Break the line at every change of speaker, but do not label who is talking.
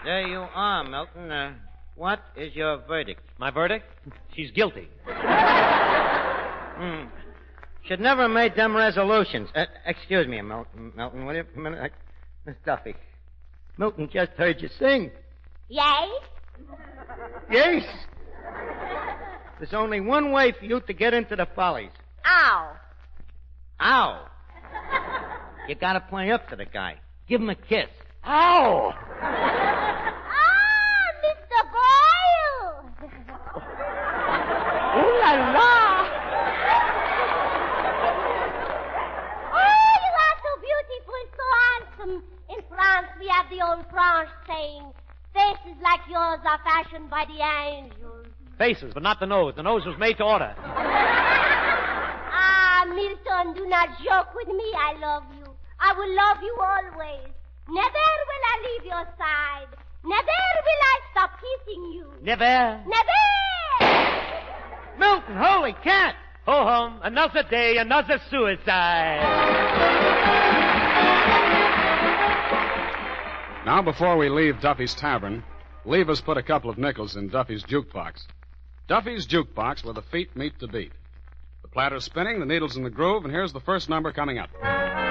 There you are, Milton. What is your verdict?
My verdict? She's guilty.
Should never have made them resolutions. Excuse me, Milton, will you? A minute. Miss Duffy. Milton just heard you sing.
Yay?
Yes. There's only one way for you to get into the Follies.
Ow.
Ow. You gotta play up to the guy. Give him a kiss.
Ow!
Mr. Boyle!
Ooh la la!
Oh, you are so beautiful, so handsome. In France, we have the old French saying, faces like yours are fashioned by the angels.
Faces, but not the nose. The nose was made to order.
Milton, do not joke with me. I love you. I will love you always. Never will I leave your side. Never will I stop kissing you.
Never.
Never!
Milton, holy cat!
Ho hum, another day, another suicide.
Now, before we leave Duffy's Tavern, Levis put a couple of nickels in Duffy's jukebox. Duffy's jukebox, where the feet meet the beat. The platter's spinning, the needle's in the groove, and here's the first number coming up.